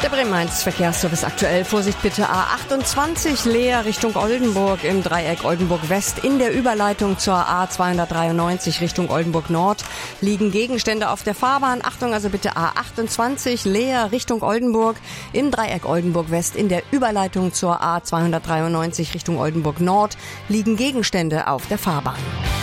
Der Bremen 1 Verkehrsservice aktuell. Vorsicht bitte A28 Leer Richtung Oldenburg im Dreieck Oldenburg West. In der Überleitung zur A293 Richtung Oldenburg Nord liegen Gegenstände auf der Fahrbahn. Achtung, also bitte A28 Leer Richtung Oldenburg im Dreieck Oldenburg West. In der Überleitung zur A293 Richtung Oldenburg Nord liegen Gegenstände auf der Fahrbahn.